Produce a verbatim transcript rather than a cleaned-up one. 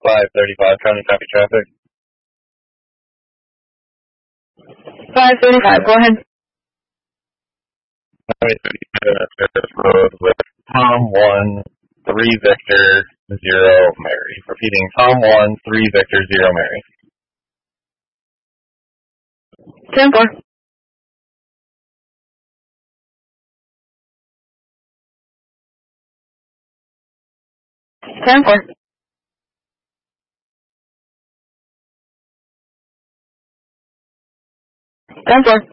five thirty-five, trying to copy traffic. five thirty-five, go ahead. Highway thirty-seven at Ferris Road with Tom one, three Victor, zero Mary. Repeating, Tom one, three Victor, zero Mary. ten four. ten four. ten four.